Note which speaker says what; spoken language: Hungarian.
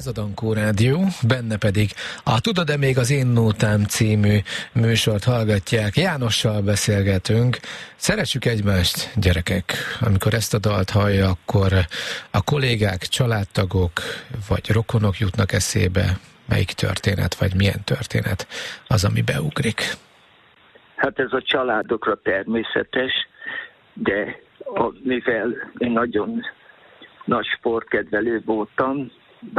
Speaker 1: a Dankó Rádió, benne pedig a Tudod-e még az én nótám című műsort hallgatják. Jánossal beszélgetünk. Szeressük egymást, gyerekek. Amikor ezt a dalt hallja, akkor a kollégák, családtagok vagy rokonok jutnak eszébe. Melyik történet, vagy milyen történet az, ami beugrik?
Speaker 2: Hát ez a családokra természetes, de mivel én nagyon nagy sportkedvelő voltam,